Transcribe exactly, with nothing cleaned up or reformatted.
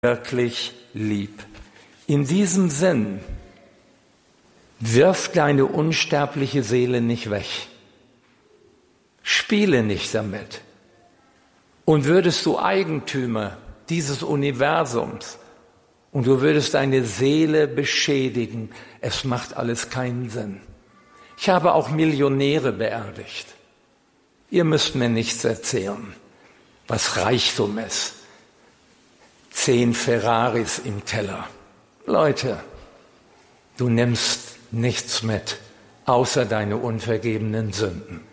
wirklich lieb. In diesem Sinn, wirf deine unsterbliche Seele nicht weg. Spiele nicht damit. Und würdest du Eigentümer dieses Universums und du würdest deine Seele beschädigen, es macht alles keinen Sinn. Ich habe auch Millionäre beerdigt. Ihr müsst mir nichts erzählen, was Reichtum ist. Zehn Ferraris im Keller. Leute, du nimmst nichts mit, außer deine unvergebenen Sünden.